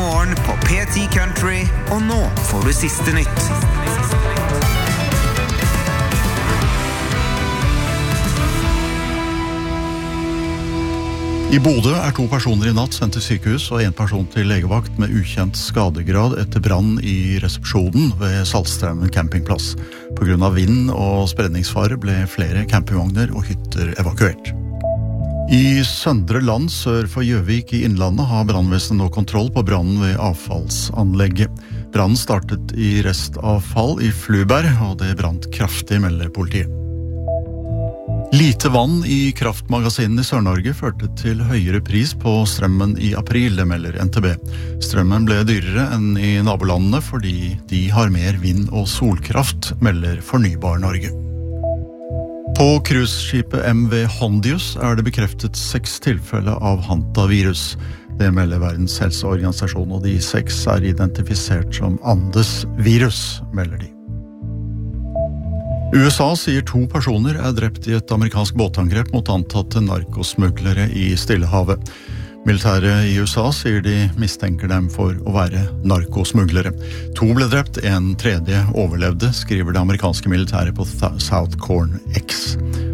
morgen på P10 Country, og nå får du siste nytt. I Bodø 2 personer I natt sendt til sykehus og 1 person til legevakt med ukjent skadegrad etter brann I resepsjonen ved Saltstraumen campingplass. På grunn av vind og spredningsfare ble flere campingvogner og hytter evakuert. I Søndre Land sør for Gjøvik I Innlandet har brannvesenet nå kontroll på brannen ved avfallsanlegget. Brannen startet I restavfall I Fluberg, og det brant kraftig, melder politiet. Lite vann I kraftmagasinen I Sør-Norge førte til høyere pris på strømmen I april, det melder NTB. Strømmen ble dyrere enn I nabolandene fordi de har mer vind- og solkraft, melder Fornybar Norge. På cruiseskipet MV Hondius det bekreftet 6 tilfeller av hantavirus. Det melder Verdens helseorganisasjon, og de 6 identifisert som Andes virus, melder de. USA sier 2 personer drept I et amerikansk båtangrep mot antatte narkosmuglere I Stillehavet. Militæret I USA sier de mistenker dem for å være narkosmuglere. 2 ble drept, en tredje overlevde, skriver det amerikanske militæret på South Corn X.